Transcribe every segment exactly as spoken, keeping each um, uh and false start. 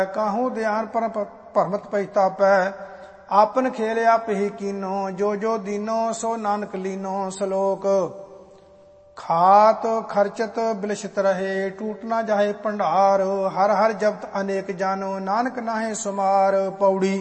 काहू ध्यान पर भरमत पछतापै। आपन खेल आप ही कीनो, जो जो दीनो सो नानक लीनो। सलोक। खात खर्चत बिलसित रहे, टूट ना जाहे भंडार। हर हर जपत अनेक जानो, नानक नाहे सुमार। पौड़ी।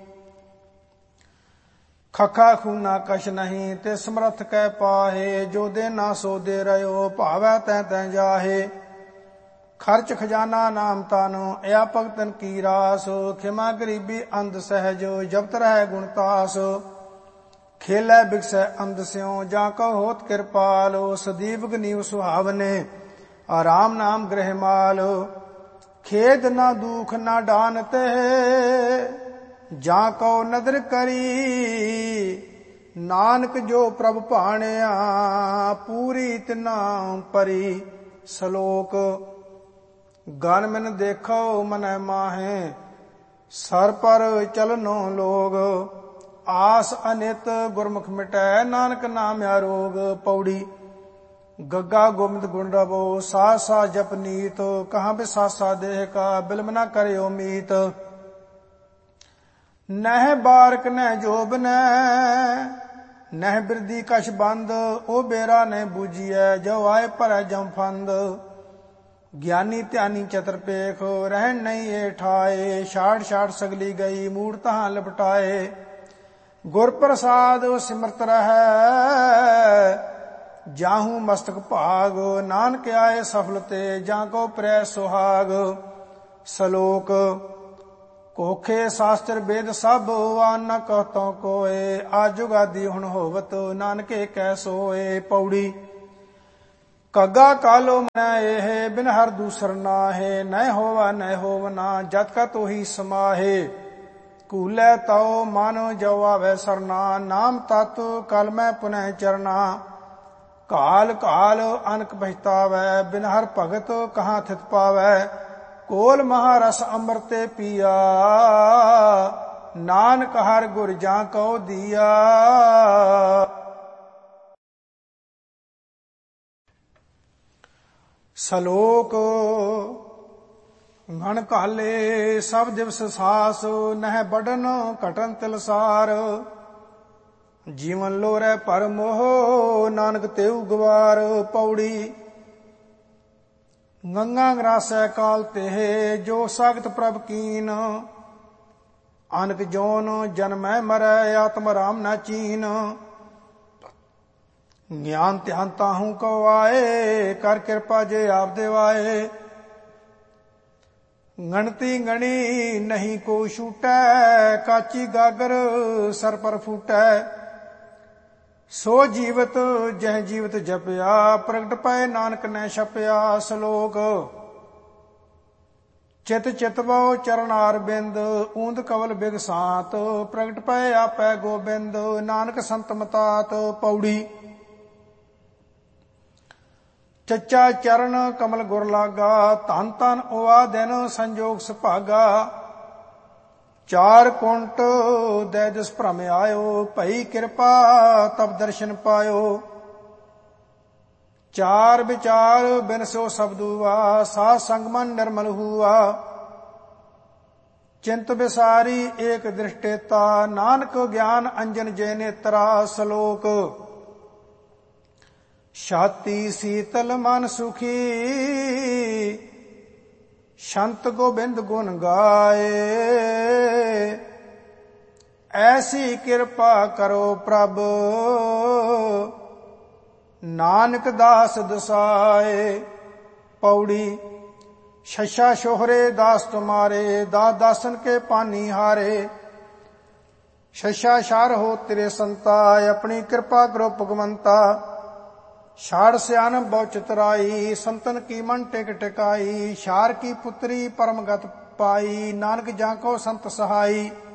खखा खूना कछ नहीं, ते समरथ कै पाहे। जो दे ना सो दे रहो, भावै तै तै जाहे। खर्च खजाना नाम तानो, या भगतन की रास। खिमा गरीबी अंध सहज, जपत रह गुणतास। खेलै बिगसै अंध स्यों, जा कहो होत कृपाल। सदीप गनीव सुहावने, आराम नाम गृह माल। खेद ना दुख ना डानते, जा कहो नदर करी। नानक जो प्रभ भाणिया, पूरी तिना परी। सलोक। गन मन देखो मन माहे, सर पर चलनो लोग। आस अनित गुरमुख मिटै, नानक नाम आरोग। पौड़ी। गग्गा गोबिंद गुण रवो, सा सा जप नीत। कहाँ बिसासा देह का, बिलम न करे मीत। नह बारक नह जोब नह, नह बिरदी कश बंद। ओ बेरा न बूझिए, जो आए पर जम फंद। ज्ञानी ध्यानी चतुरपेख, रहन नहीं ये ठाए। छाड़ छाड़ सगली गई, मूड़ तहां लपटाए। गुर प्रसाद सिमरत रहे, जाहू मस्तक भाग। नानक आए सफल ते, जाको प्रै सुहाग। सलोक। कोखे शास्त्र वेद सब, आन न कहतो कोय। आजुग आदि हुन होवत, नानके कै सोए। पौड़ी। कग्गा कालो मनै एह, बिन हर दूसर नाहे। नह होवा नह होवना, जत का तो ही समाहे। कूलै तौ मन जो आवे सरना, नाम तत् कल मैं पुनः चरना। काल काल अनक बहितावै, बिन हर भगत कहाँ थित पावै। कोल महारस अमृते पिया, नानक हर गुर जा कहो दिया। सलोक। घन काले सब दिवस सास, नह बडन घटन तिलसार। जीवन लोरै पर मोह, नानक तेऊ गवार। पौड़ी। गंगा ग्रासै काल तेह, जो सागत प्रभ कीन। अनक जोन जन्मै मरै, आत्म राम न चीन। ज्ञान ध्यान ताहू को आए, कर कृपा जे आप देवाए। गणती गणी नहीं को छूटै, काची गागर सर पर फूटै। सो जीवत जह जीवत जपया, प्रगट पाए नानक ने छपया। सलोक। चित चितवो चरणार बिंद, ऊंद कवल बिग सात। प्रगट पाए आपै गोबिंद, नानक संत मतात। पौड़ी। चच्चा चरण कमल गुर लागा, धन धन ओआ दिन संजोग सुभागा। चार कुंट दै दिस भ्रम आयो, भई कृपा तब दर्शन पायो। चार विचार बिन सो शब्द हुआ, साध संग मन निर्मल हुआ। चिंत विसारी एक दृष्टेता, नानक ज्ञान अंजन जय नेत्रा। सलोक। छाती शीतल मन सुखी, संत गोबिंद गुण गाए। ऐसी कृपा करो प्रभ, नानक दास दसाए। पौड़ी। शशा शोहरे दास तुम्हारे, दास दासन के पानी हारे। शशा शार हो तेरे संता, अपनी कृपा करो भगवंता। शाड़ स्यान बहु चितराई, संतन की मन टिक टिकाई। शार की पुत्री परम गत पाई, नानक जाको संत सहाई।